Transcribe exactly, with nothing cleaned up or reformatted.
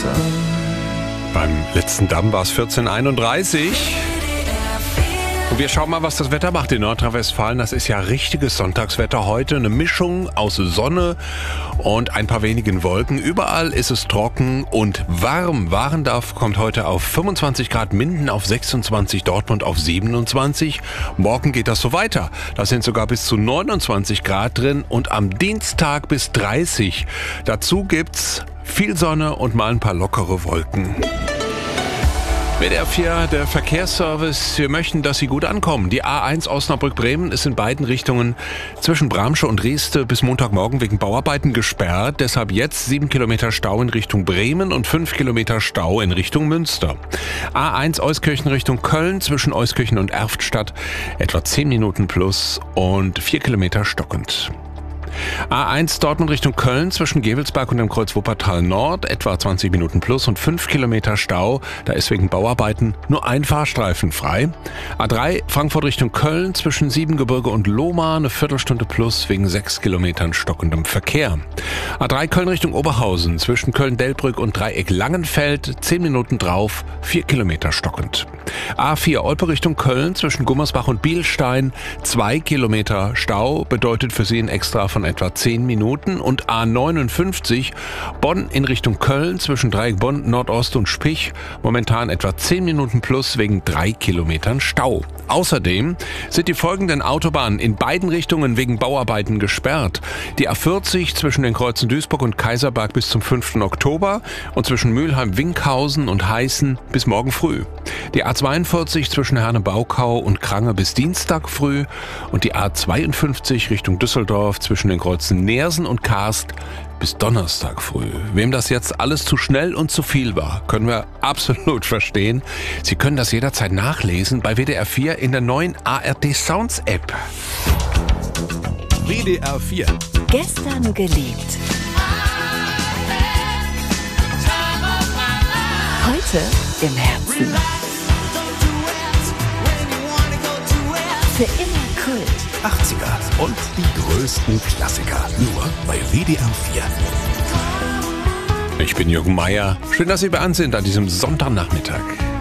Beim letzten Damm war es vierzehn Uhr einunddreißig. Und wir schauen mal, was das Wetter macht in Nordrhein-Westfalen. Das ist ja richtiges Sonntagswetter heute. Eine Mischung aus Sonne und ein paar wenigen Wolken. Überall ist es trocken und warm. Warendorf kommt heute auf fünfundzwanzig Grad, Minden auf sechsundzwanzig, Dortmund auf siebenundzwanzig. Morgen geht das so weiter. Da sind sogar bis zu neunundzwanzig Grad drin und am Dienstag bis dreißig. Dazu gibt's viel Sonne und mal ein paar lockere Wolken. W D R vier, der Verkehrsservice. Wir möchten, dass Sie gut ankommen. Die A eins Osnabrück-Bremen ist in beiden Richtungen zwischen Bramsche und Rieste bis Montagmorgen wegen Bauarbeiten gesperrt. Deshalb jetzt sieben Kilometer Stau in Richtung Bremen und fünf Kilometer Stau in Richtung Münster. A eins Euskirchen Richtung Köln zwischen Euskirchen und Erftstadt etwa zehn Minuten plus und vier Kilometer stockend. A eins Dortmund Richtung Köln zwischen Gevelsberg und dem Kreuz Wuppertal Nord etwa zwanzig Minuten plus und fünf Kilometer Stau. Da ist wegen Bauarbeiten nur ein Fahrstreifen frei. A drei Frankfurt Richtung Köln zwischen Siebengebirge und Lohmar eine Viertelstunde plus wegen sechs Kilometern stockendem Verkehr. A drei Köln Richtung Oberhausen zwischen Köln-Delbrück und Dreieck Langenfeld zehn Minuten drauf, vier Kilometer stockend. A vier Olpe Richtung Köln zwischen Gummersbach und Bielstein zwei Kilometer Stau bedeutet für Sie ein Extra von etwa zehn Minuten und A neunundfünfzig Bonn in Richtung Köln zwischen Dreieck Bonn, Nordost und Spich momentan etwa zehn Minuten plus wegen drei Kilometern Stau. Außerdem sind die folgenden Autobahnen in beiden Richtungen wegen Bauarbeiten gesperrt. Die A vierzig zwischen den Kreuzen Duisburg und Kaiserberg bis zum fünften Oktober und zwischen Mülheim-Winkhausen und Heißen bis morgen früh. Die A zweiundvierzig zwischen Herne-Baukau und Krange bis Dienstag früh und die A zweiundfünfzig Richtung Düsseldorf zwischen den Kreuzen Neersen und Karst bis Donnerstag früh. Wem das jetzt alles zu schnell und zu viel war, können wir absolut verstehen. Sie können das jederzeit nachlesen bei W D R vier in der neuen A R D Sounds App. W D R vier. Gestern geliebt. Heute im Herzen. Für immer Kult. achtziger und die größten Klassiker. Nur bei W D R vier. Ich bin Jürgen Meier. Schön, dass Sie bei uns sind an diesem Sonntagnachmittag.